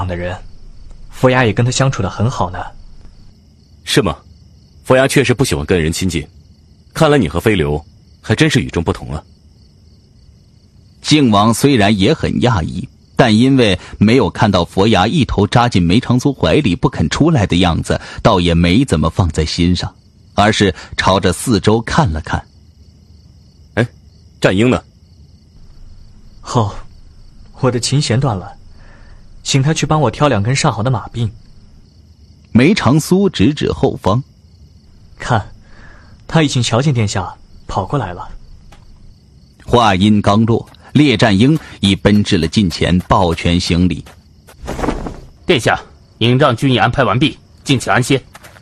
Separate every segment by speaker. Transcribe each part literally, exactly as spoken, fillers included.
Speaker 1: 的人，佛牙也跟他相处得很好呢。
Speaker 2: 是吗？佛牙确实不喜欢跟人亲近，看来你和飞流还真是与众不同啊。
Speaker 3: 靖王虽然也很讶异，但因为没有看到佛牙一头扎进梅长苏怀里不肯出来的样子，倒也没怎么放在心上，而是朝着四周看了看。
Speaker 2: 哎，战鹰呢？
Speaker 1: 哦，我的琴弦断了，请他去帮我挑两根上好的马鬓。
Speaker 3: 梅长苏指指后方，
Speaker 1: 看，他已经瞧见殿下跑过来了。
Speaker 3: 话音刚落，列战鹰已奔至了近前，抱拳行礼。
Speaker 4: 殿下，营帐均已安排完毕，敬请安歇。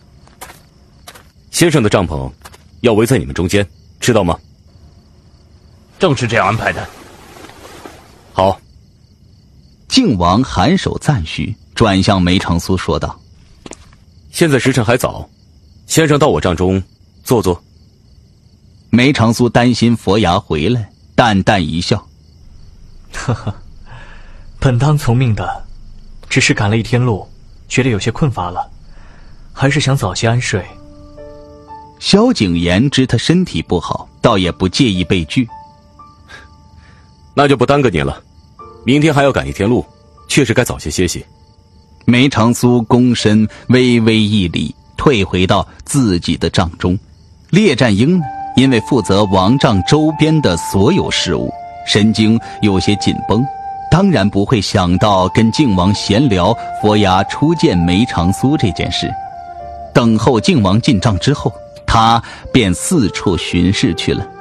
Speaker 2: 先生的帐篷要围在你们中间，知道吗？
Speaker 4: 正是这样安排的。
Speaker 2: 好。
Speaker 3: 靖王颔首赞许，转向梅长苏说道：
Speaker 2: 现在时辰还早，先生到我帐中坐坐。
Speaker 3: 梅长苏担心佛牙回来，淡淡一笑：
Speaker 1: 呵呵，本当从命的，只是赶了一天路，觉得有些困乏了，还是想早些安睡。
Speaker 3: 萧景琰知他身体不好，倒也不介意被拒。
Speaker 2: 那就不耽搁你了，明天还要赶一天路，确实该早些歇息。
Speaker 3: 梅长苏躬身微微一礼，退回到自己的帐中。列战鹰因为负责王帐周边的所有事务，神经有些紧绷，当然不会想到跟靖王闲聊佛牙初见梅长苏这件事。等候靖王进帐之后，他便四处巡视去了。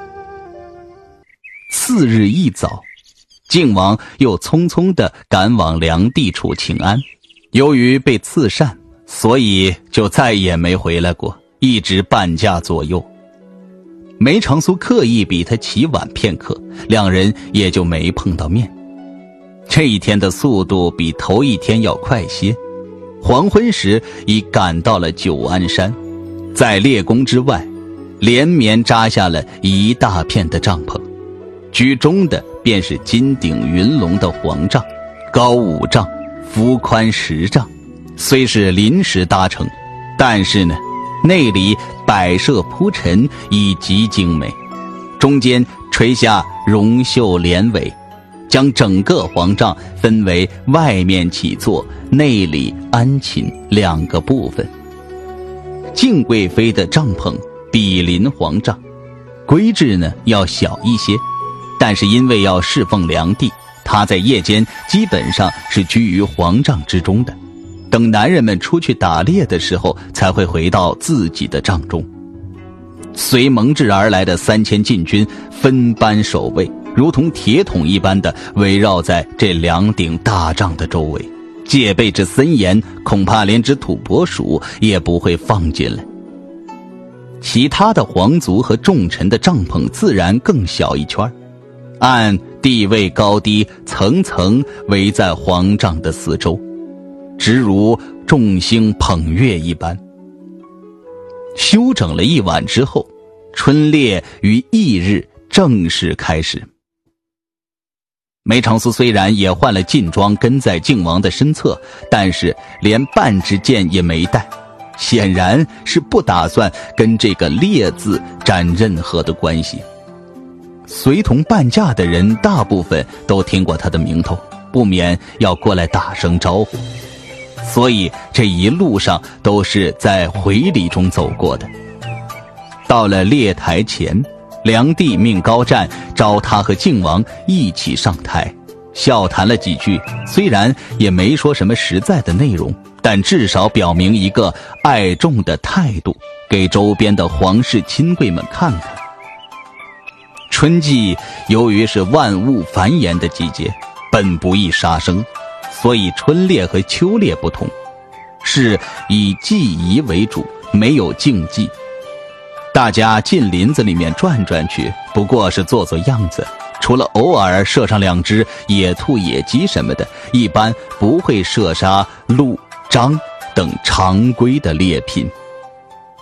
Speaker 3: 次日一早，靖王又匆匆地赶往梁地处请安。由于被刺扇，所以就再也没回来过，一直半价左右。梅长苏刻意比他起晚片刻，两人也就没碰到面。这一天的速度比头一天要快些，黄昏时已赶到了九安山，在列宫之外连绵扎下了一大片的帐篷，居中的便是金顶云龙的黄帐，高五丈，幅宽十丈，虽是临时搭成，但是呢，内里摆设铺陈已极精美，中间垂下绒绣帘尾，将整个黄帐分为外面起坐、内里安寝两个部分。敬贵妃的帐篷比邻黄帐，规制呢要小一些，但是因为要侍奉梁帝，她在夜间基本上是居于黄帐之中的，等男人们出去打猎的时候才会回到自己的帐中。随蒙挚而来的三千禁军分班守卫，如同铁桶一般的围绕在这两顶大帐的周围，戒备之森严，恐怕连只土拨鼠也不会放进来。其他的皇族和重臣的帐篷自然更小一圈，按地位高低层层围在皇帐的四周，直如众星捧月一般。休整了一晚之后，春猎于翌日正式开始。梅长苏虽然也换了劲装跟在靖王的身侧，但是连半支箭也没带，显然是不打算跟这个猎字沾任何的关系。随同伴驾的人大部分都听过他的名头，不免要过来打声招呼，所以这一路上都是在回礼中走过的。到了猎台前，梁帝命高湛召他和靖王一起上台，笑谈了几句，虽然也没说什么实在的内容，但至少表明一个爱重的态度，给周边的皇室亲贵们看看。春季由于是万物繁衍的季节，本不易杀生，所以春猎和秋猎不同，是以祭仪为主，没有竞技。大家进林子里面转转去，不过是做做样子，除了偶尔射上两只野兔野鸡什么的，一般不会射杀鹿、獐等常规的猎品。